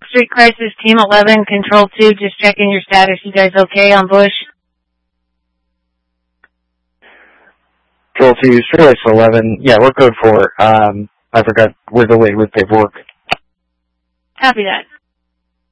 Street Crisis, Team 11, Control 2, just checking your status. You guys okay on Bush? Control 2, Street Crisis 11. Yeah, we're code 4. I forgot we're delayed with paperwork. Copy that.